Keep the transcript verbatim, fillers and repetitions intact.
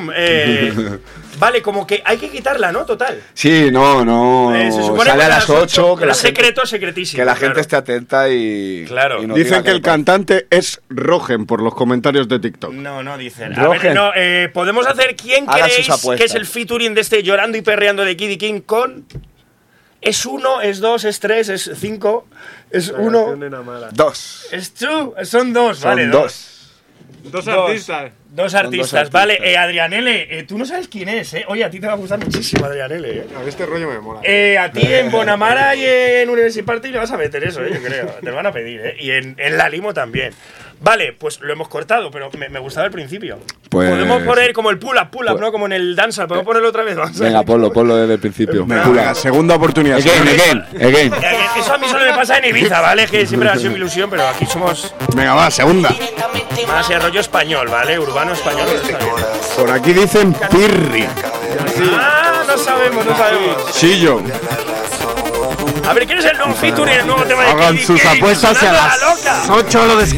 Eh, vale, como que hay que quitarla, ¿no? Total. Sí, no, no. Eh, se supone sale a las ocho. Que la secreto, gente, secretísimo. Que la claro. gente esté atenta y. Claro. Y no dicen que que el cantante es Rogen por los comentarios de TikTok. No, no dicen. A ver, no, eh, podemos hacer quién Hagan creéis sus que es el featuring de este Llorando y Perreando de Kid King con. ¿Es uno, es dos, es tres, es cinco, es uno? Dos. Es two, son dos, Son vale. dos. Dos, dos artistas. Dos artistas, artistas. vale. Eh, Adrianele, eh, tú no sabes quién es, ¿eh? Oye, a ti te va a gustar muchísimo Adrianele, ¿eh? A mí este rollo me mola. Eh, a ti en Bonamara y en University Party le vas a meter eso, ¿eh? Yo creo. Te lo van a pedir, ¿eh? Y en, en La Limo también. Vale, pues lo hemos cortado, pero me, me gustaba el principio. Pues- Podemos poner como el pull-up, pull-up, Pues- ¿no? Como en el danza. ¿Podemos ponerlo otra vez? Vamos a ver. Venga, ponlo, ponlo desde el principio. Venga, segunda oportunidad. Again, again, again. Eh, Eso a mí solo me pasa en Ibiza, ¿vale? Que siempre ha sido mi ilusión, pero aquí somos Venga, va, segunda. más el rollo español, ¿vale? Urbano español. pero está bien. Por aquí dicen Pirri. Ah, no sabemos, no sabemos. Sillo. A ver, ¿quién es el nuevo featuring, el nuevo tema de Hagan Kid sus King? apuestas y a Sonando las la loca. ocho lo descargan.